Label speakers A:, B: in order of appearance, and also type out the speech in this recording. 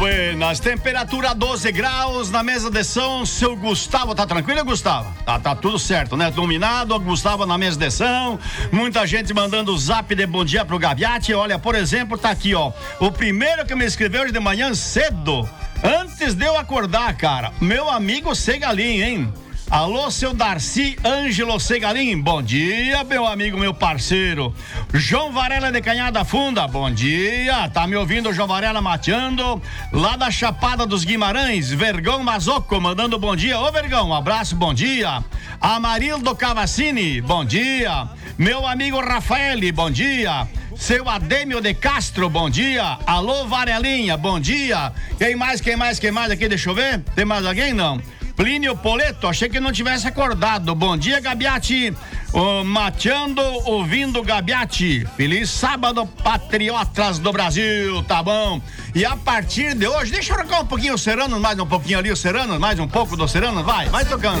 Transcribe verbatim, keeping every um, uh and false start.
A: buenas. Temperatura doze graus na mesa de som. Seu Gustavo, tá tranquilo, Gustavo? Tá, tá tudo certo, né? Dominado, Gustavo na mesa de som. Muita gente mandando o zap de bom dia pro Gaviati. Olha, por exemplo, tá aqui, ó. O primeiro que me escreveu hoje de manhã cedo, antes de eu acordar, cara. Meu amigo Segalim, hein? Alô, seu Darcy Ângelo Segalim, bom dia, meu amigo, meu parceiro. João Varela de Canhada Funda, bom dia. Tá me ouvindo, João Varela mateando, lá da Chapada dos Guimarães, Vergão Mazoco, mandando bom dia. Ô, Vergão, um abraço, bom dia. Amarildo Cavassini, bom dia. Meu amigo Rafael, bom dia. Seu Adêmio de Castro, bom dia. Alô, Varelinha, bom dia. Quem mais, quem mais, quem mais aqui, deixa eu ver. Tem mais alguém, não? Plínio Poleto, achei que não tivesse acordado. Bom dia, Gabiati. Oh, mateando, ouvindo Gabiati. Feliz sábado, patriotas do Brasil, tá bom? E a partir de hoje, deixa eu tocar um pouquinho o Serrano, mais um pouquinho ali o Serrano, mais um pouco do Serrano, vai, vai tocando.